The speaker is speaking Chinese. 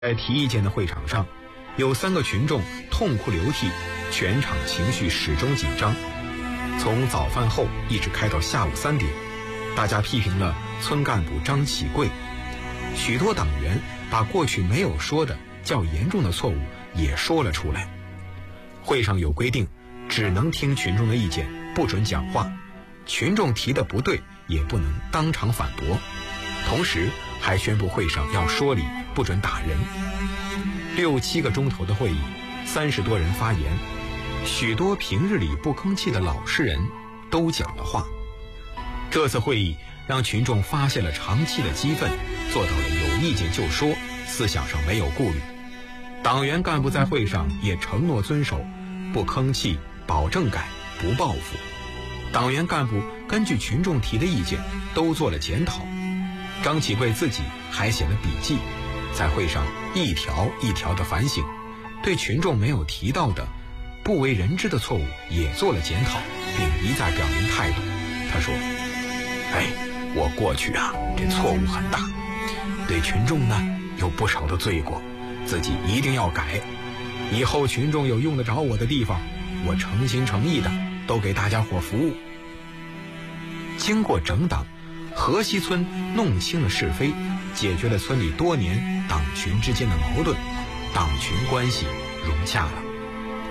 在提意见的会场上，有3个群众痛哭流涕，全场情绪始终紧张。从早饭后一直开到下午3点，大家批评了村干部张启贵。许多党员把过去没有说的较严重的错误也说了出来。会上有规定，只能听群众的意见，不准讲话。群众提的不对，也不能当场反驳。同时还宣布会上要说理，不准打人。6、7个钟头的会议，30多人发言，许多平日里不吭气的老实人都讲了话。这次会议让群众发泄了长期的激愤，做到了有意见就说，思想上没有顾虑。党员干部在会上也承诺遵守，不吭气，保证改，不报复。党员干部根据群众提的意见都做了检讨。张启贵自己还写了笔记，在会上一条一条的反省，对群众没有提到的不为人知的错误也做了检讨，并一再表明态度。他说：我过去这错误很大，对群众呢有不少的罪过，自己一定要改。以后群众有用得着我的地方，我诚心诚意的都给大家伙服务。经过整党，河西村弄清了是非，解决了村里多年党群之间的矛盾，党群关系融洽了。